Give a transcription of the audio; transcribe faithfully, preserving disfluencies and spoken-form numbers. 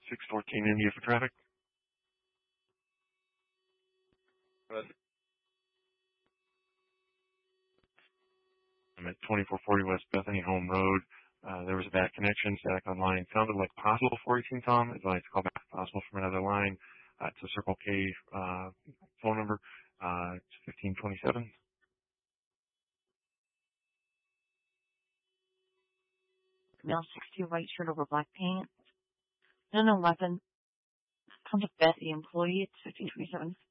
six fourteen India for traffic. Good. I'm at twenty-four forty West Bethany Home Road. Uh, there was a bad connection. Static on line. Sounded like possible four eighteen Tom. Advised to call back if possible from another line. Uh, it's a Circle K uh, phone number. Uh, it's fifteen twenty-seven. Male sixty, white shirt over black pants. ten eleven. Contact Beth, the employee. It's fifteen twenty-seven.